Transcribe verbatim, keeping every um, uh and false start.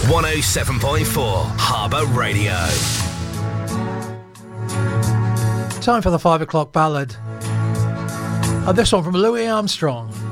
one oh seven point four Harbour Radio. Time for the five o'clock ballad. And this one from Louis Armstrong.